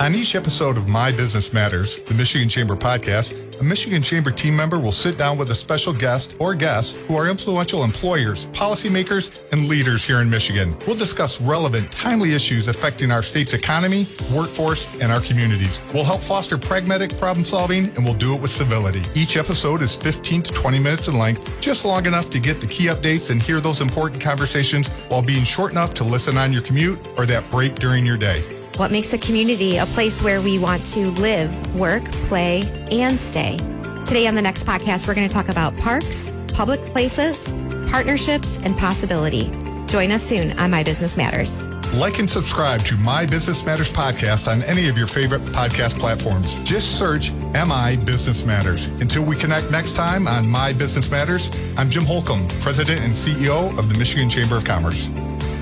On each episode of My Business Matters, the Michigan Chamber podcast, a Michigan Chamber team member will sit down with a special guest or guests who are influential employers, policymakers, and leaders here in Michigan. We'll discuss relevant, timely issues affecting our state's economy, workforce, and our communities. We'll help foster pragmatic problem solving, and we'll do it with civility. Each episode is 15 to 20 minutes in length, just long enough to get the key updates and hear those important conversations while being short enough to listen on your commute or that break during your day. What makes a community a place where we want to live, work, play, and stay? Today on the next podcast, we're going to talk about parks, public places, partnerships, and possibility. Join us soon on My Business Matters. Like and subscribe to My Business Matters podcast on any of your favorite podcast platforms. Just search MI Business Matters. Until we connect next time on My Business Matters, I'm Jim Holcomb, President and CEO of the Michigan Chamber of Commerce.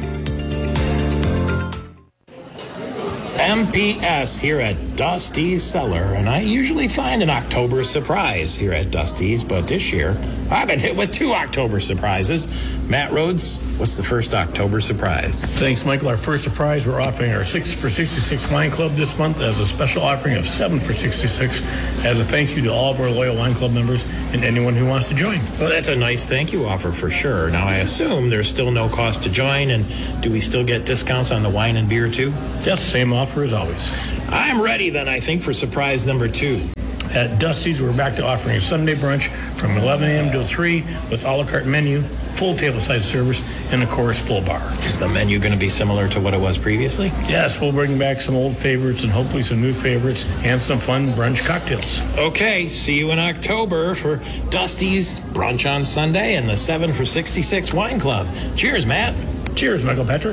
MPS here at Dusty's Cellar, and I usually find an October surprise here at Dusty's, but this year I've been hit with 2 October surprises. Matt Rhodes, what's the first October surprise? Thanks, Michael. Our first surprise, we're offering our 6 for 66 wine club this month as a special offering of 7 for 66 as a thank you to all of our loyal wine club members and anyone who wants to join. Well, that's a nice thank you offer for sure. Now, I assume there's still no cost to join, and do we still get discounts on the wine and beer too? Yes, same offer as always. I'm ready then, I think, for surprise number 2. At Dusty's, we're back to offering a Sunday brunch from 11 a.m. till 3 with a la carte menu, full table-side service, and of course, full bar. Is the menu going to be similar to what it was previously? Yes, we'll bring back some old favorites and hopefully some new favorites and some fun brunch cocktails. Okay, see you in October for Dusty's Brunch on Sunday and the 7 for 66 Wine Club. Cheers, Matt. Cheers, Michael Patrick.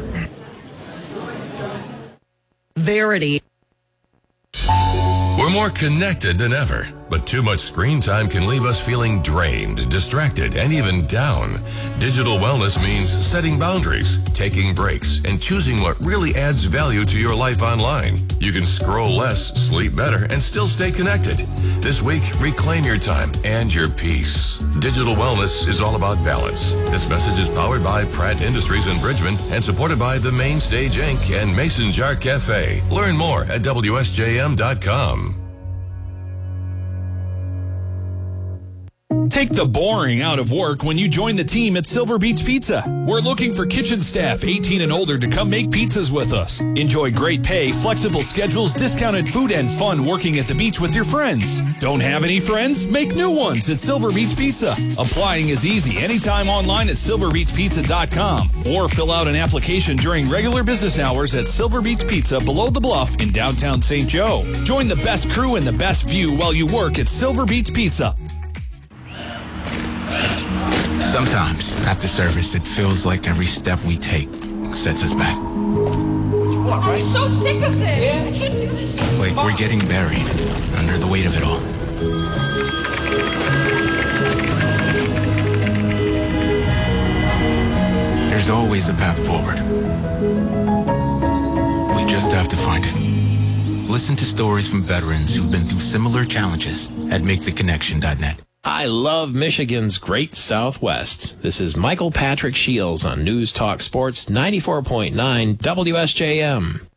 Verity. We're more connected than ever, but too much screen time can leave us feeling drained, distracted, and even down. Digital wellness means setting boundaries, taking breaks, and choosing what really adds value to your life online. You can scroll less, sleep better, and still stay connected. This week, reclaim your time and your peace. Digital wellness is all about balance. This message is powered by Pratt Industries in Bridgman and supported by The Main Stage Inc. and Mason Jar Cafe. Learn more at WSJM.com. Take the boring out of work when you join the team at Silver Beach Pizza. We're looking for kitchen staff 18 and older to come make pizzas with us. Enjoy great pay, flexible schedules, discounted food, and fun working at the beach with your friends. Don't have any friends? Make new ones at Silver Beach Pizza. Applying is easy anytime online at silverbeachpizza.com or fill out an application during regular business hours at Silver Beach Pizza below the bluff in downtown St. Joe. Join the best crew and the best view while you work at Silver Beach Pizza. Sometimes, after service, it feels like every step we take sets us back. I'm so sick of this. I can't do this. Like we're getting buried under the weight of it all. There's always a path forward. We just have to find it. Listen to stories from veterans who've been through similar challenges at MakeTheConnection.net. I love Michigan's great Southwest. This is Michael Patrick Shields on News Talk Sports 94.9 WSJM.